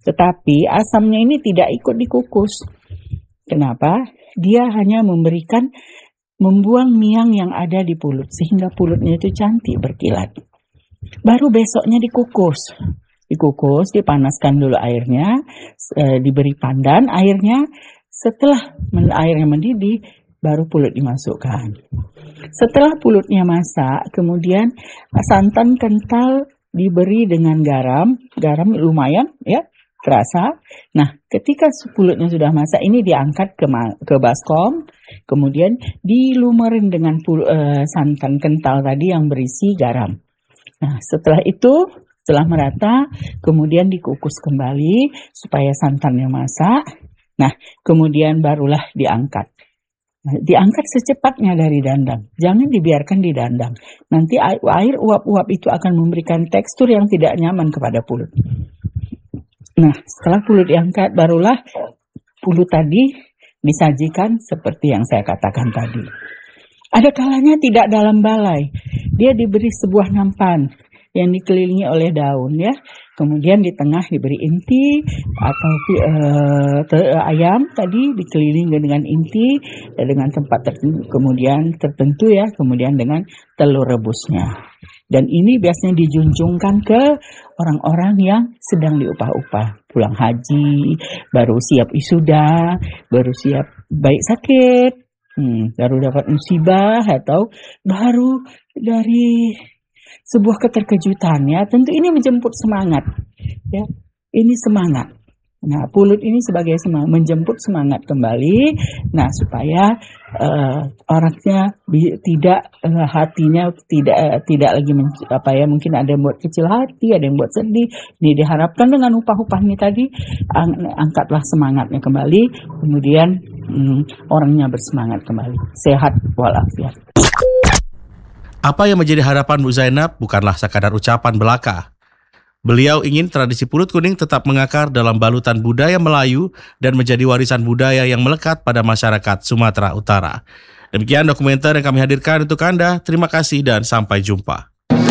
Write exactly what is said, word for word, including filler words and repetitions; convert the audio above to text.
Tetapi asamnya ini tidak ikut dikukus. Kenapa? Dia hanya memberikan, membuang miang yang ada di pulut, sehingga pulutnya itu cantik berkilat. Baru besoknya dikukus. Dikukus, dipanaskan dulu airnya, e, diberi pandan airnya. Setelah men- airnya mendidih, baru pulut dimasukkan. Setelah pulutnya masak, kemudian santan kental diberi dengan garam. Garam lumayan ya, terasa. Nah, ketika pulutnya sudah masak, ini diangkat ke, ma- ke baskom. Kemudian dilumerin dengan pul- e, santan kental tadi yang berisi garam. Nah, setelah itu, setelah merata, kemudian dikukus kembali supaya santannya masak. Nah, kemudian barulah diangkat. Nah, diangkat secepatnya dari dandang. Jangan dibiarkan di dandang. Nanti air, air uap-uap itu akan memberikan tekstur yang tidak nyaman kepada pulut. Nah, setelah pulut diangkat, barulah pulut tadi disajikan seperti yang saya katakan tadi. Ada kalanya tidak dalam balai. Dia diberi sebuah nampan yang dikelilingi oleh daun ya. Kemudian di tengah diberi inti atau uh, te- ayam tadi dikelilingi dengan inti ya, dengan tempat tertentu, kemudian tertentu ya, kemudian dengan telur rebusnya. Dan ini biasanya dijunjungkan ke orang-orang yang sedang diupah-upah, pulang haji, baru siap wisuda, baru siap baik sakit, hmm, baru dapat musibah atau baru dari sebuah keterkejutan ya, tentu ini menjemput semangat ya, ini semangat. Nah, pulut ini sebagai semangat, menjemput semangat kembali. Nah, supaya uh, orangnya bi- tidak uh, hatinya tidak uh, tidak lagi men- apa ya, mungkin ada yang buat kecil hati, ada yang buat sedih. Ini diharapkan dengan upah-upah ini tadi, ang- angkatlah semangatnya kembali, kemudian um, orangnya bersemangat kembali, sehat walafiat. Apa yang menjadi harapan Bu Zainab bukanlah sekadar ucapan belaka. Beliau ingin tradisi pulut kuning tetap mengakar dalam balutan budaya Melayu dan menjadi warisan budaya yang melekat pada masyarakat Sumatera Utara. Demikian dokumenter yang kami hadirkan untuk Anda. Terima kasih dan sampai jumpa.